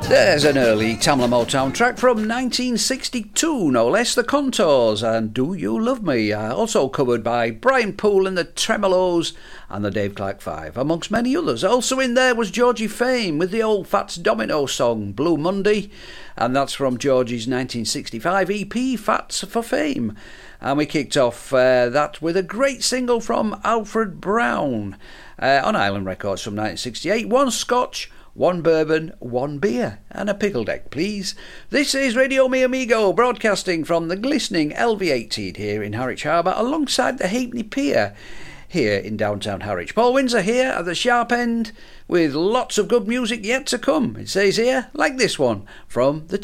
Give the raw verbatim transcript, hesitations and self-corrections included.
There's an early Tamla Motown track from nineteen sixty-two, no less, The Contours and Do You Love Me, uh, also covered by Brian Poole and the Tremolos and the Dave Clark Five, amongst many others. Also in there was Georgie Fame with the old Fats Domino song, Blue Monday, and that's from Georgie's nineteen sixty-five E P, Fats for Fame. And we kicked off uh, that with a great single from Alfred Brown uh, on Island Records from nineteen sixty-eight, One Scotch, One Bourbon, One Beer, and a pickle deck, please. This is Radio Mi Amigo, broadcasting from the glistening L V eighteen here in Harwich Harbour, alongside the Halfpenny Pier here in downtown Harwich. Paul Windsor here at the sharp end, with lots of good music yet to come. It says here, like this one, from the